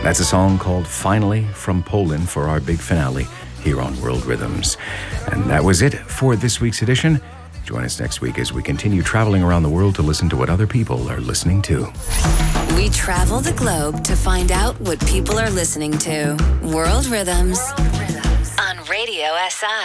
That's a song called Finally from Poland for our big finale here on World Rhythms. And that was it for this week's edition. Join us next week as we continue traveling around the world to listen to what other people are listening to. We travel the globe to find out what people are listening to. World Rhythms on Radio SI.